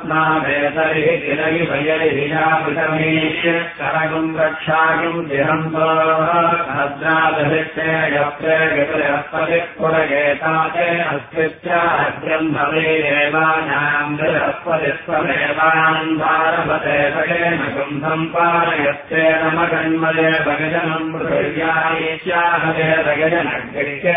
नामेतरिः किलगि भयरिहिजापृतमीश्य करगुम् रक्षागुम् दिहन्तो भद्रादभित्ते यप्ते गतिरस्पतिः पुरगेताते अस्तित्या अग्रम् भवेदेवानाम् बृहस्पतिस्वमेवान् भारभते भगेन कुम्भम् पारयत्तेन मगन्मये भगजनम् पृथिव्यायिष्याहते भगजनग्रिके